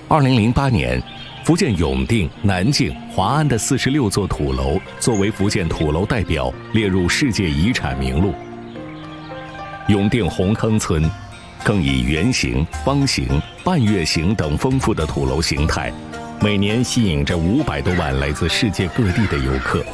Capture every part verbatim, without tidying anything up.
二零零八年，福建永定、南靖、华安的四十六座土楼作为福建土楼代表列入世界遗产名录。永定红坑村更以圆形、方形、半月形等丰富的土楼形态，每年吸引着五百多万来自世界各地的游客。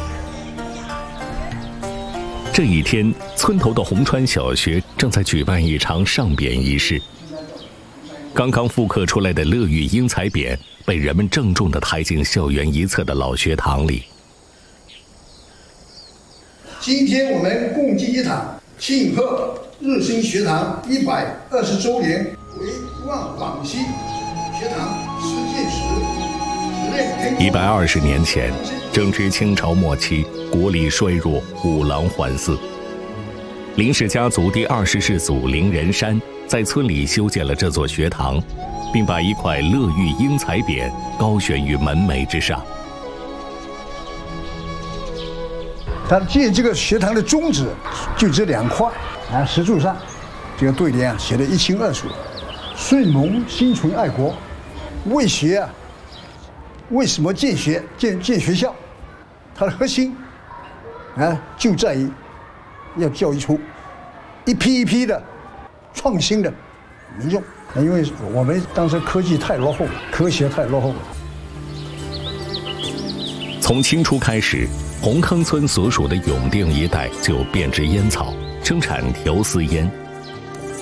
这一天，村头的红川小学正在举办一场上匾仪式。刚刚复刻出来的乐玉英才匾被人们郑重地抬进校园一侧的老学堂里。 今天我们共祭一堂，庆贺日新学堂一百二十周年，为望广西学堂实践时。 一百二十年前，正值清朝末期，国力衰弱，五郎环伺。林氏家族第二十世祖林仁山在村里修建了这座学堂，并把一块乐玉英才匾高悬于门楣之上。 他建这个学堂的宗旨就这两块啊，石柱上这个对联啊写得一清二楚：顺蒙心存爱国，为学啊，为什么建学建建学校？它的核心啊就在于要教育出一批一批的创新的民众，因为我们当时科技太落后了，科学太落后了。 从清初开始，红坑村所属的永定一带就遍植烟草，生产条丝烟。